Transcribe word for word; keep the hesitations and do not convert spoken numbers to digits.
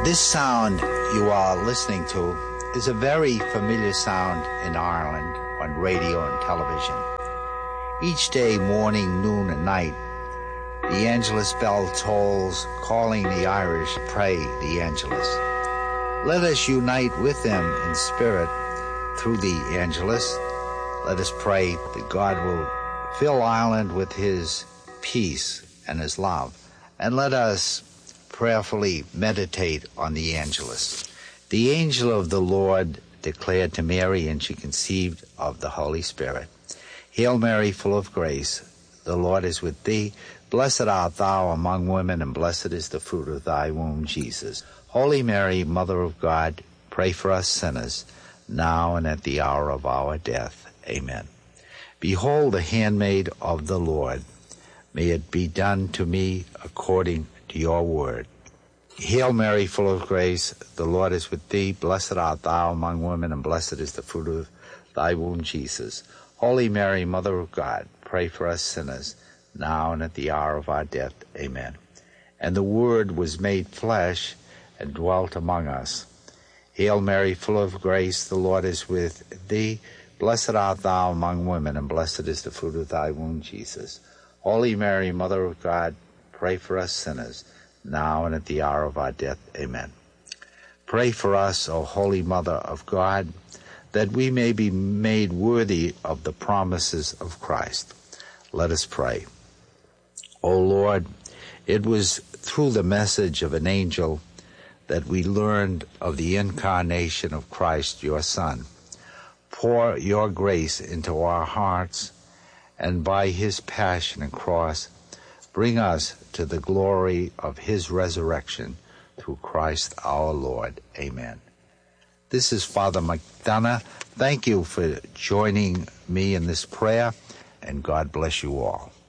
This sound you are listening to is a very familiar sound in Ireland on radio and television. Each day, morning, noon, and night, the Angelus bell tolls, calling the Irish to pray the Angelus. Let us unite with them in spirit through the Angelus. Let us pray that God will fill Ireland with his peace and his love. And let us prayerfully meditate on the Angelus. The angel of the Lord declared to Mary, and she conceived of the Holy Spirit. Hail Mary, full of grace, the Lord is with thee. Blessed art thou among women, and blessed is the fruit of thy womb, Jesus. Holy Mary, Mother of God, pray for us sinners, now and at the hour of our death. Amen. Behold the handmaid of the Lord. May it be done to me according to your word. Hail Mary, full of grace, the Lord is with thee. Blessed art thou among women, and blessed is the fruit of thy womb, Jesus. Holy Mary, Mother of God, pray for us sinners, now and at the hour of our death. Amen. And the Word was made flesh and dwelt among us. Hail Mary, full of grace, the Lord is with thee. Blessed art thou among women, and blessed is the fruit of thy womb, Jesus. Holy Mary, Mother of God, pray for us sinners, now and at the hour of our death. Amen. Pray for us, O Holy Mother of God, that we may be made worthy of the promises of Christ. Let us pray. O Lord, it was through the message of an angel that we learned of the incarnation of Christ, your Son. Pour your grace into our hearts, and by his passion and cross, bring us to the glory of his resurrection through Christ our Lord. Amen. This is Father McDonough. Thank you for joining me in this prayer, and God bless you all.